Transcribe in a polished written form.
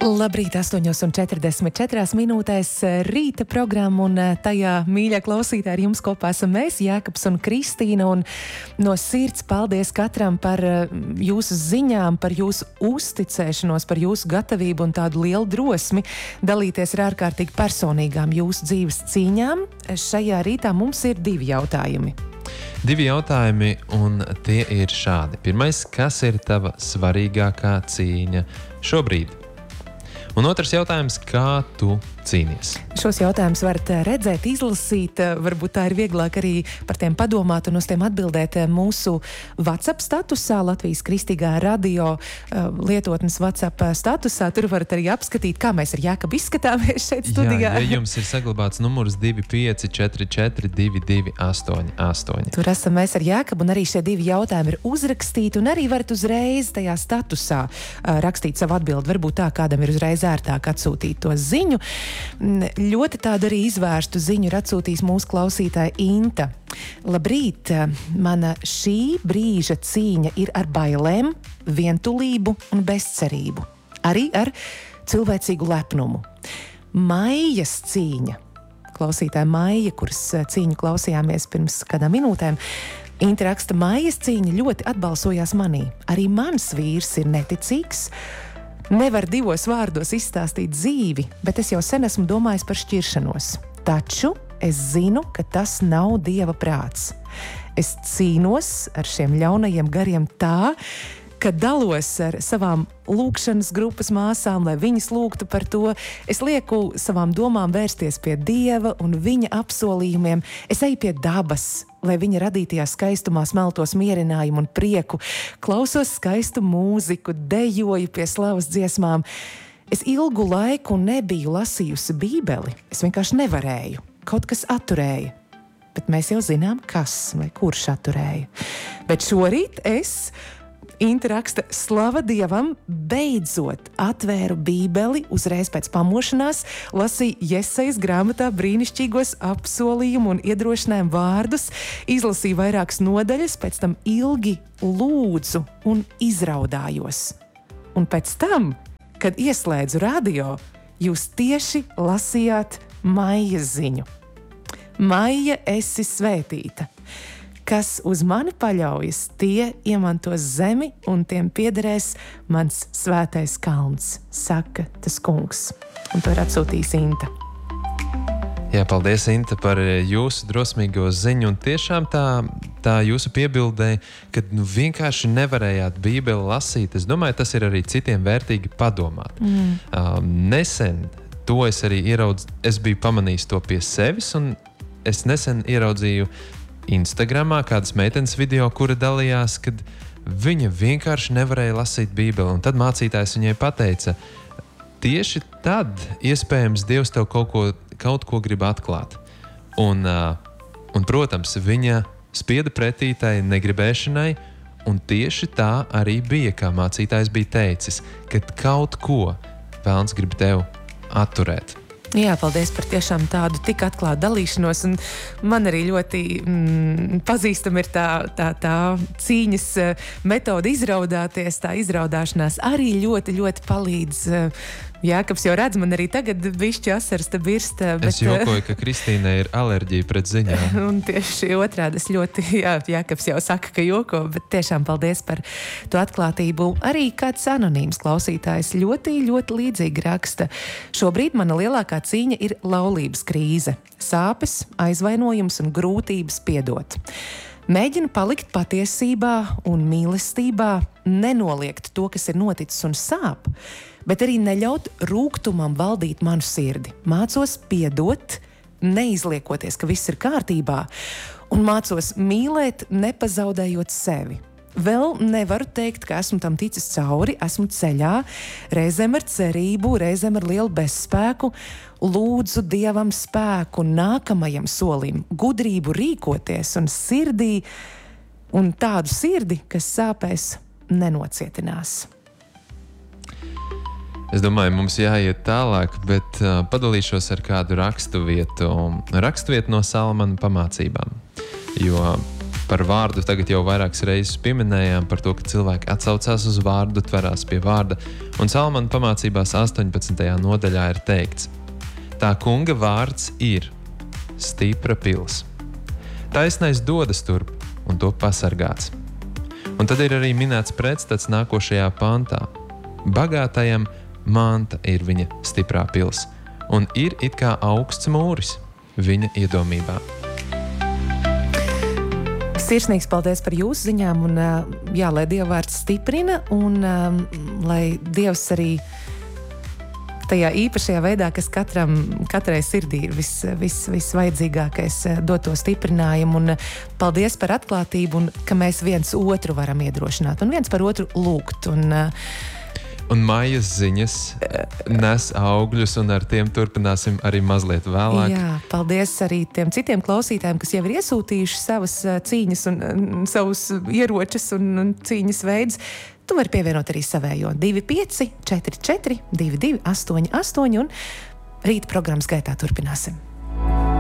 Labrīt, 8:44 minūtēs rīta programma, un tajā, mīļie klausītāji, ar jums kopā esam mēs, Jēkabs un Kristīna, un no sirds paldies katram par jūsu ziņām, par jūsu uzticēšanos, par jūsu gatavību un tādu lielu drosmi dalīties ar ārkārtīgi personīgām jūsu dzīves cīņām. Šajā rītā mums ir divi jautājumi. Divi jautājumi, un tie ir šādi. Pirmais, kas ir tava svarīgākā cīņa šobrīd? Un otrs jautājums, kā tu cīnies? Šos jautājumus varat redzēt, izlasīt, varbūt tā ir vieglāk arī par tiem padomāt un uz tiem atbildēt mūsu WhatsApp statusā, Latvijas Kristīgā radio lietotnes WhatsApp statusā. Tur varat arī apskatīt, kā mēs ar Jēkabu izskatāmies šeit studijā. Jā, ja jums ir saglabāts numurs 25442288. Tur esam mēs ar Jēkabu, un arī šie divi jautājumi ir uzrakstīti, un arī varat uzreiz tajā statusā rakstīt savu atbildi. Varbūt tā kādam ir uzreiz ērtāk atsūtīt to ziņu. Ļoti tādu arī izvērstu ziņu ir atsūtījis mūsu klausītāja Inta. Labrīt, mana šī brīža cīņa ir ar bailēm, vientulību un bezcerību. Arī ar cilvēcīgu lepnumu. Maijas cīņa. Klausītāja Maija, kuras cīņu klausījāmies pirms kādām minūtēm. Inta raksta, Maijas cīņa ļoti atbalsojās manī. Arī mans vīrs ir neticīgs. Nevar divos vārdos izstāstīt dzīvi, bet es jau sen esmu domājis par šķiršanos. Taču es zinu, ka tas nav Dieva prāts. Es cīnos ar šiem ļaunajiem gariem tā, ka dalos ar savām lūkšanas grupas māsām, lai viņas lūgtu par to. Es lieku savām domām vērsties pie Dieva un viņa apsolījumiem. Es eju pie dabas, lai viņa radītajā skaistumā smeltos mierinājumu un prieku. Klausos skaistu mūziku, dejoju pie slavas dziesmām. Es ilgu laiku nebiju lasījusi Bībeli. Es vienkārši nevarēju. Kaut kas atturēja. Bet mēs jau zinām, kas vai kurš atturēja. Bet šorīt es... Inta raksta, slava Dievam, beidzot atvēru Bībeli uzreiz pēc pamošanās, lasīju Jesajas grāmatā brīnišķīgos apsolījumu un iedrošinājumu vārdus, izlasīju vairākas nodaļas, pēc tam ilgi lūdzu un izraudājos. Un pēc tam, kad ieslēdzu radio, jūs tieši lasījāt Maijas ziņu. Maija, esi svētīta. Kas uz mani paļaujas, tie iemantos zemi un tiem piederēs mans svētais kalns, saka tas kungs. Un to ir atsūtījis Inta. Jā, paldies, Inta, par jūsu drosmīgo ziņu. Un tiešām tā jūsu piebildē, ka vienkārši nevarējāt Bībeli lasīt, es domāju, tas ir arī citiem vērtīgi padomāt. Nesen to es arī es biju pamanījis to pie sevis, un es nesen ieraudzīju Instagramā kādas meitenes video, kura dalījās, kad viņa vienkārši nevarēja lasīt Bībeli. Un tad mācītājs viņai pateica, tieši tad iespējams Dievs tev kaut ko grib atklāt. Un, protams, viņa spieda pretī tai negribēšanai, un tieši tā arī bija, kā mācītājs bija teicis, kad kaut ko Vēlns grib tev atturēt. Jā, paldies par tiešām tādu tik atklātu dalīšanos, un man arī ļoti pazīstama ir tā cīņas metode izraudāties, tā izraudāšanās arī ļoti, ļoti palīdz. Jēkabs jau redz, man arī tagad bišķi asaras te birst. Es jokoju, ka Kristīnai ir alerģija pret ziņām. Un tieši otrādi es ļoti, Jēkabs jau saka, ka joko, bet tiešām paldies par to atklātību. Arī kāds anonīms klausītājs ļoti, ļoti līdzīgi raksta. Šobrīd mana lielākā cīņa ir laulības krīze. Sāpes, aizvainojums un grūtības piedot. Mēģinu palikt patiesībā un mīlestībā, nenoliegt to, kas ir noticis un sāp, bet arī neļaut rūgtumam valdīt manu sirdi. Mācos piedot, neizliekoties, ka viss ir kārtībā, un mācos mīlēt, nepazaudējot sevi. Vēl nevaru teikt, ka esmu tam ticis cauri, esmu ceļā, reizēm ar cerību, reizēm ar lielu bezspēku, lūdzu Dievam spēku nākamajam solim, gudrību rīkoties un sirdī, un tādu sirdi, kas sāpēs, nenocietinās. Es domāju, mums jāiet tālāk, bet padalīšos ar kādu raksturvietu no Salamana pamācībām. Jo par vārdu tagad jau vairākas reizes pieminējām, par to, ka cilvēki atsaucās uz vārdu, tverās pie vārda. Un Salmana pamācībās 18. nodaļā ir teikts: tā kunga vārds ir stipra pils. Taisnais dodas turp un to pasargāts. Un tad ir arī minēts pretstats nākošajā pantā. Bagātajam manta ir viņa stiprā pils, un ir it kā augsts mūris viņa iedomībā. Sirsnīgs paldies par jūsu ziņām, un jā, lai Dieva vārds stiprina, un lai Dievs arī tajā īpašajā veidā, kas katrai sirdī ir visvajadzīgākais, dot to stiprinājumu, un paldies par atklātību, un ka mēs viens otru varam iedrošināt, un viens par otru lūgt, Un maijas ziņas nes augļus, un ar tiem turpināsim arī mazliet vēlāk. Jā, paldies arī tiem citiem klausītājiem, kas jau ir iesūtījuši savas cīņas un savus ieročus un cīņas veidus. Tu vari pievienot arī savējo 25 44 22 88, un rīt programmas gaitā turpināsim.